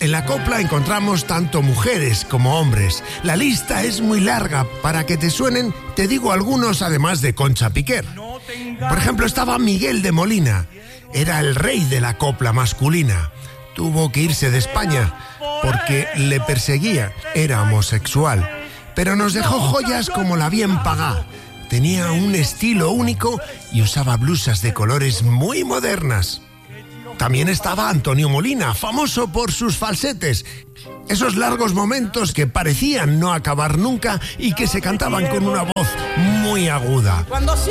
En la copla encontramos tanto mujeres como hombres. La lista es muy larga. Para que te suenen, te digo algunos además de Concha Piquer. Por ejemplo, estaba Miguel de Molina. Era el rey de la copla masculina. Tuvo que irse de España porque le perseguía. Era homosexual. Pero nos dejó joyas como la Bien Pagá. Tenía un estilo único y usaba blusas de colores muy modernas. También estaba Antonio Molina, famoso por sus falsetes. Esos largos momentos que parecían no acabar nunca y que se cantaban con una voz muy aguda.